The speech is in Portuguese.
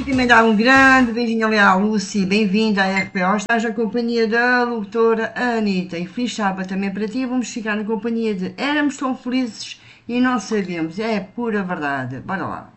Também dá um grande beijinho ali à Lucy, bem-vinda à RPO. Estás na companhia da locutora Anitta. E feliz sábado também para ti. Vamos ficar na companhia de Éramos Tão Felizes e Não Sabemos. É pura verdade. Bora lá.